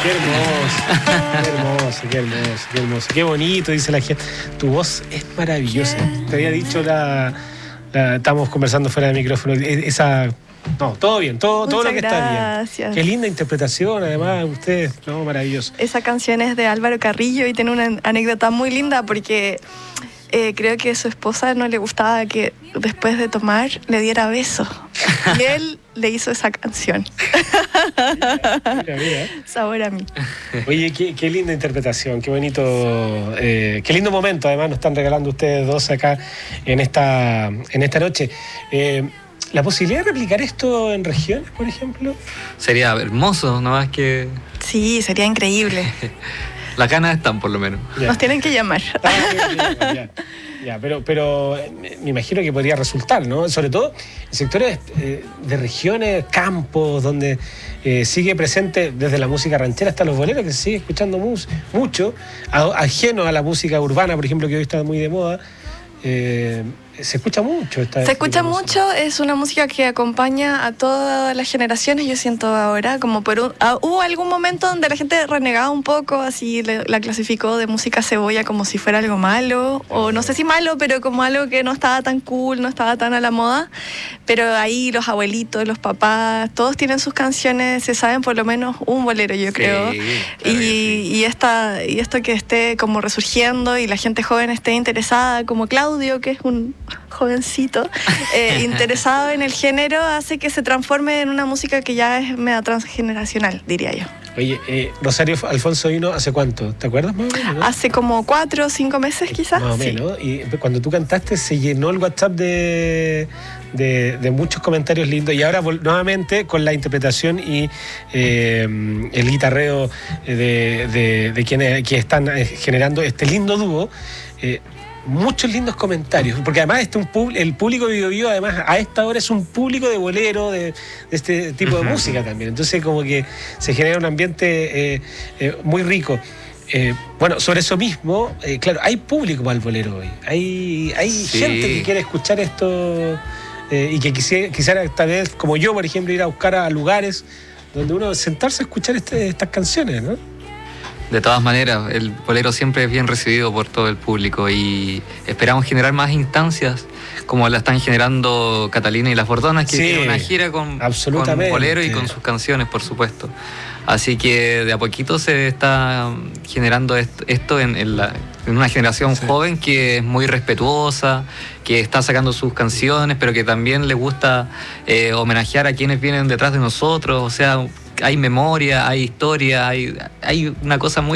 Qué hermoso, qué hermoso, qué hermoso, qué hermoso. Qué bonito, dice la gente. Tu voz es maravillosa. Te había dicho estábamos conversando fuera del micrófono. No, todo bien, todo lo que está bien. Qué linda interpretación, además, ustedes, no, maravilloso. Esa canción es de Álvaro Carrillo y tiene una anécdota muy linda porque creo que a su esposa no le gustaba que después de tomar le diera besos. Y él le hizo esa canción. Mira. Sabor a mí. Oye, qué linda interpretación, qué bonito, qué lindo momento, además nos están regalando ustedes dos acá en esta noche. ¿La posibilidad de replicar esto en regiones, por ejemplo? Sería hermoso, no más que... Sí, sería increíble. Las ganas están, por lo menos. Ya. Nos tienen que llamar. Ya, pero me imagino que podría resultar, ¿no? Sobre todo en sectores de regiones, campos, donde sigue presente desde la música ranchera hasta los boleros, que se sigue escuchando mucho, ajeno a la música urbana, por ejemplo, que hoy está muy de moda. Se escucha mucho. Se escucha mucho, es una música que acompaña a todas las generaciones, yo siento ahora, como hubo algún momento donde la gente renegaba un poco, así la clasificó de música cebolla como si fuera algo malo, o no sé si malo, pero como algo que no estaba tan cool, no estaba tan a la moda, pero ahí los abuelitos, los papás, todos tienen sus canciones, se saben por lo menos un bolero, yo creo, claro, y esto que esté como resurgiendo y la gente joven esté interesada, como Claudio, que es un jovencito interesado en el género, hace que se transforme en una música que ya es media transgeneracional, diría yo. Oye, Rosario Alfonso vino ¿hace cuánto? ¿Te acuerdas más o menos? ¿No? Hace como 4 o 5 meses quizás. Más o menos. Y cuando tú cantaste se llenó el WhatsApp de muchos comentarios lindos. Y ahora nuevamente con la interpretación y el guitarreo de quienes que están generando este lindo dúo. Muchos lindos comentarios, porque además el público de Bio Bio, además a esta hora es un público de bolero, de este tipo de música también, entonces como que se genera un ambiente muy rico. Bueno, sobre eso mismo, claro, hay público para el bolero hoy, hay gente que quiere escuchar esto y que quisiera tal vez, como yo por ejemplo, ir a buscar a lugares donde uno sentarse a escuchar estas canciones, ¿no? De todas maneras, el bolero siempre es bien recibido por todo el público y esperamos generar más instancias como la están generando Catalina y Las Bordonas, que tienen una gira con bolero y con sus canciones, por supuesto. Así que de a poquito se está generando esto en una generación joven que es muy respetuosa, que está sacando sus canciones, pero que también le gusta homenajear a quienes vienen detrás de nosotros, o sea... Hay memoria, hay historia, hay una cosa muy